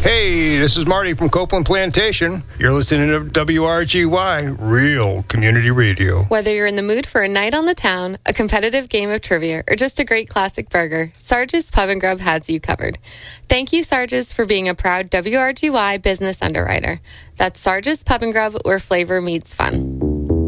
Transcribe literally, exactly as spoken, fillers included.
Hey, this is Marty from Copeland Plantation. You're listening to W R G Y, Real Community Radio. Whether you're in the mood for a night on the town, a competitive game of trivia, or just a great classic burger, Sarge's Pub and Grub has you covered. Thank you, Sarge's, for being a proud W R G Y business underwriter. That's Sarge's Pub and Grub, where flavor meets fun.